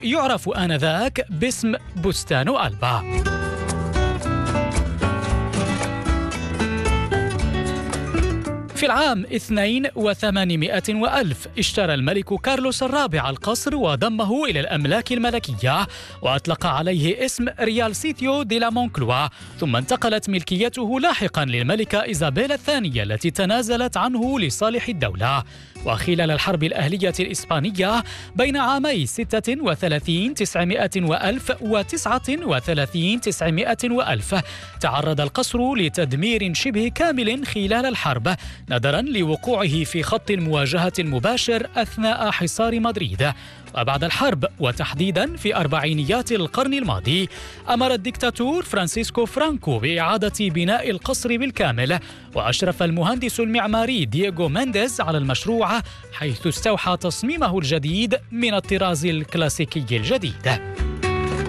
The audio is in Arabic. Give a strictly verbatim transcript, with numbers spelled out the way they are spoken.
يعرف آنذاك باسم بستان ألبا. في العام اثنين وثمانمائة وألف اشترى الملك كارلوس الرابع القصر وضمه إلى الأملاك الملكية وأطلق عليه اسم ريال سيتيو دي لا مونكلوا، ثم انتقلت ملكيته لاحقا للملكة إيزابيلا الثانية التي تنازلت عنه لصالح الدولة. وخلال الحرب الأهلية الإسبانية بين عامي ستة وثلاثين تسعمائة وألف وتسعة وثلاثين تسعمائة وألف تعرض القصر لتدمير شبه كامل خلال الحرب، نظرا لوقوعه في خط المواجهة المباشر أثناء حصار مدريد. وبعد الحرب وتحديدا في أربعينيات القرن الماضي أمر الدكتاتور فرانسيسكو فرانكو بإعادة بناء القصر بالكامل، وأشرف المهندس المعماري دييغو مينديز على المشروع حيث استوحى تصميمه الجديد من الطراز الكلاسيكي الجديد.